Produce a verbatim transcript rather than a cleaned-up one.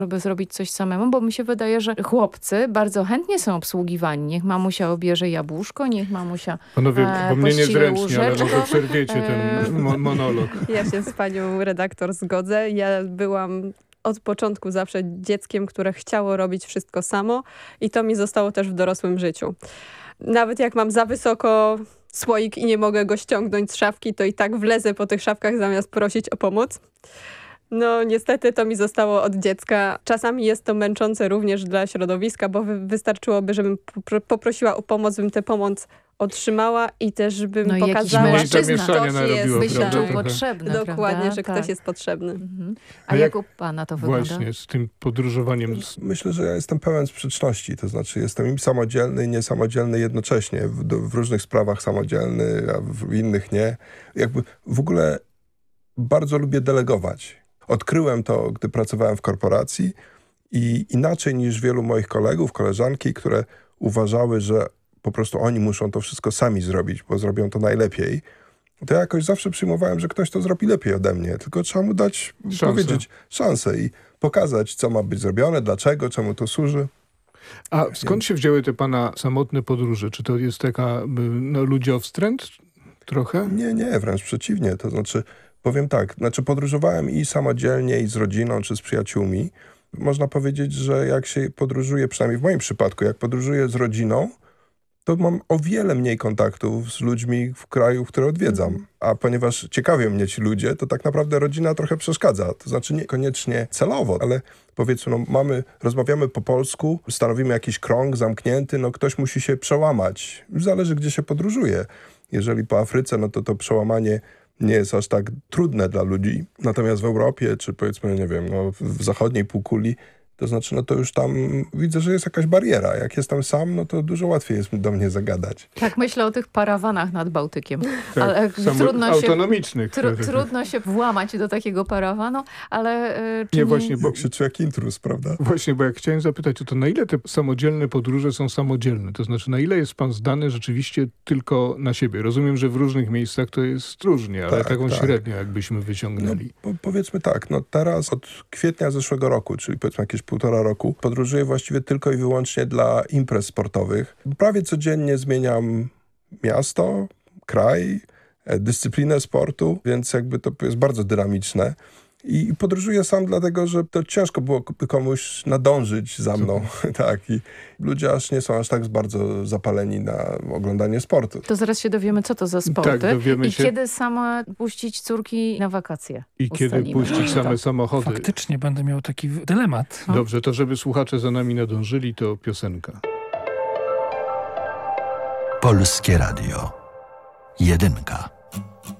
żeby zrobić coś samemu, bo mi się wydaje, że chłopcy bardzo chętnie są obsługiwani. Niech mamusia obierze jabłuszko, niech mamusia Panowie, e, bo mnie niezręcznie, ale łóżeczko. może przerwiecie ten mo- monolog. Ja się z panią redaktor zgodzę. Ja byłam od początku zawsze dzieckiem, które chciało robić wszystko samo i to mi zostało też w dorosłym życiu. Nawet jak mam za wysoko słoik i nie mogę go ściągnąć z szafki, to i tak wlezę po tych szafkach zamiast prosić o pomoc. No niestety to mi zostało od dziecka. Czasami jest to męczące również dla środowiska, bo wy- wystarczyłoby, żebym popro- poprosiła o pomoc, bym tę pomoc otrzymała i też bym No i jakiś pokazała, Mniej mężczyzna. zamieszania ktoś narobiło, jest, by się prawda? czuł Trochę. potrzebny, dokładnie, prawda? że Tak. ktoś jest potrzebny. Mhm. A, A jak jak u pana to wygląda? Właśnie, z tym podróżowaniem. Myślę, że ja jestem pełen sprzeczności, to znaczy jestem i samodzielny, i niesamodzielny jednocześnie. W, do, w różnych sprawach samodzielny, a w innych nie. Jakby w ogóle bardzo lubię delegować. Odkryłem to, gdy pracowałem w korporacji i inaczej niż wielu moich kolegów, koleżanki, które uważały, że po prostu oni muszą to wszystko sami zrobić, bo zrobią to najlepiej, to ja jakoś zawsze przyjmowałem, że ktoś to zrobi lepiej ode mnie. Tylko trzeba mu dać, Szansę. powiedzieć, szansę i pokazać, co ma być zrobione, dlaczego, czemu to służy. A skąd się wzięły te pana samotne podróże? Czy to jest taka no, ludziowstręt trochę? Nie, nie, wręcz przeciwnie. To znaczy, powiem tak, znaczy podróżowałem i samodzielnie, i z rodziną, czy z przyjaciółmi. Można powiedzieć, że jak się podróżuje, przynajmniej w moim przypadku, jak podróżuję z rodziną, to mam o wiele mniej kontaktów z ludźmi w kraju, który odwiedzam. A ponieważ ciekawią mnie ci ludzie, to tak naprawdę rodzina trochę przeszkadza. To znaczy niekoniecznie celowo, ale powiedzmy, no mamy, rozmawiamy po polsku, stanowimy jakiś krąg zamknięty, no ktoś musi się przełamać. Zależy, gdzie się podróżuje. Jeżeli po Afryce, no to to przełamanie nie jest aż tak trudne dla ludzi. Natomiast w Europie, czy powiedzmy, nie wiem, no w zachodniej półkuli, to znaczy, no to już tam widzę, że jest jakaś bariera. Jak jestem sam, no to dużo łatwiej jest do mnie zagadać. Tak myślę o tych parawanach nad Bałtykiem. Tak, ale samo- trudno się, autonomicznych. tru, trudno się włamać do takiego parawanu, ale y, czy Nie, nie, właśnie, bo, Jak się czuję jak intruz, prawda? właśnie, bo jak chciałem zapytać, to na ile te samodzielne podróże są samodzielne? To znaczy, na ile jest pan zdany rzeczywiście tylko na siebie? Rozumiem, że w różnych miejscach to jest różnie, ale Tak, taką tak. średnią jakbyśmy No, wyciągnęli. po, powiedzmy tak, no teraz od kwietnia zeszłego roku, czyli powiedzmy jakieś półtora roku, podróżuję właściwie tylko i wyłącznie dla imprez sportowych. Prawie codziennie zmieniam miasto, kraj, e, dyscyplinę sportu, więc jakby to jest bardzo dynamiczne. I podróżuję sam dlatego, że to ciężko było komuś nadążyć za mną. Tak, i ludzie aż nie są aż tak bardzo zapaleni na oglądanie sportu. To zaraz się dowiemy, co to za sporty Tak, dowiemy i się. kiedy sama puścić córki na wakacje. I kiedy ustalimy. puścić same Tak. samochody. Faktycznie będę miał taki w- dylemat. No. Dobrze, to żeby słuchacze za nami nadążyli, to piosenka. Polskie Radio. Jedynka.